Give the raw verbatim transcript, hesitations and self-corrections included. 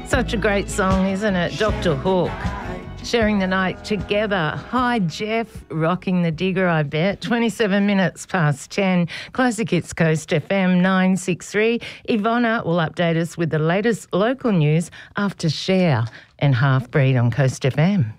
Such a great song, isn't it? Doctor Hook. Sharing the night together. Hi, Jeff, rocking the digger, I bet. twenty-seven minutes past ten. Classic Hits Coast F M nine six three. Ivana will update us with the latest local news after Cher and Half Breed on Coast F M.